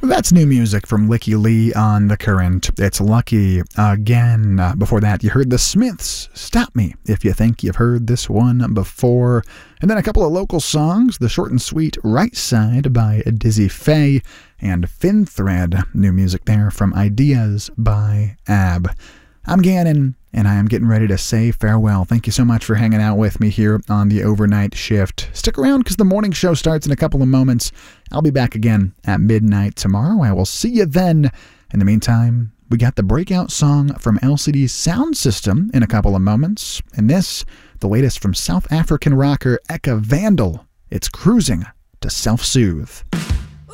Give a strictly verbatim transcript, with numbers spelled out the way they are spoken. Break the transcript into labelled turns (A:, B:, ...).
A: That's new music from Licky Lee on The Current. It's Lucky again. Uh, before that, you heard The Smiths, Stop Me If You Think You've Heard This One Before. And then a couple of local songs, the short and sweet Right Side by Dizzy Faye and Fin Thread. New music there from Ideas by Ab. I'm Gannon, and I am getting ready to say farewell. Thank you so much for hanging out with me here on the overnight shift. Stick around because the morning show starts in a couple of moments. I'll be back again at midnight tomorrow. I will see you then. In the meantime, we got the breakout song from L C D's Sound System in a couple of moments. And this, the latest from South African rocker Eka Vandal. It's Cruising to Self-Soothe.